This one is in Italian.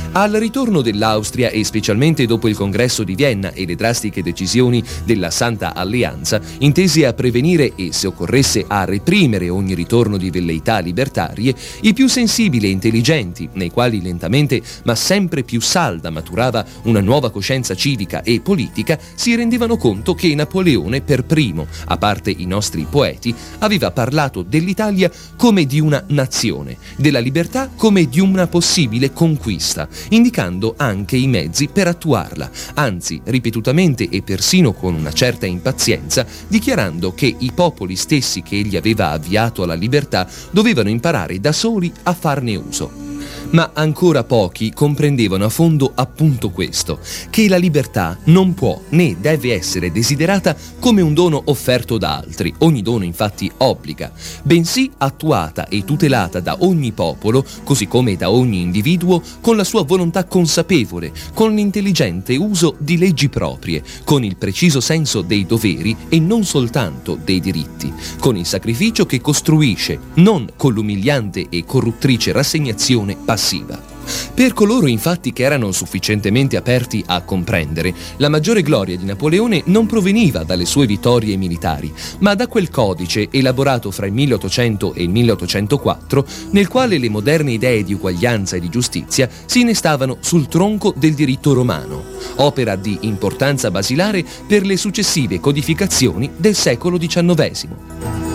Al ritorno dell'Austria e specialmente dopo il congresso di Vienna e le drastiche decisioni della Santa Alleanza, intese a prevenire e, se occorresse, a reprimere ogni ritorno di velleità libertarie, i più sensibili e intelligenti, nei quali lentamente ma sempre più salda maturava una nuova coscienza civica e politica, si rendevano conto che Napoleone per primo, a parte i nostri poeti, aveva parlato dell'Italia come di una nazione, della libertà come di una possibile conquista, indicando anche i mezzi per attuarla, anzi ripetutamente e persino con una certa impazienza, dichiarando che i popoli stessi che egli aveva avviato alla libertà dovevano imparare da soli a farne uso. Ma ancora pochi comprendevano a fondo appunto questo, che la libertà non può né deve essere desiderata come un dono offerto da altri, ogni dono infatti obbliga, bensì attuata e tutelata da ogni popolo, così come da ogni individuo, con la sua volontà consapevole, con l'intelligente uso di leggi proprie, con il preciso senso dei doveri e non soltanto dei diritti, con il sacrificio che costruisce, non con l'umiliante e corruttrice rassegnazione passiva. Per coloro infatti che erano sufficientemente aperti a comprendere, la maggiore gloria di Napoleone non proveniva dalle sue vittorie militari, ma da quel codice elaborato fra il 1800 e il 1804, nel quale le moderne idee di uguaglianza e di giustizia si innestavano sul tronco del diritto romano, opera di importanza basilare per le successive codificazioni del secolo XIX.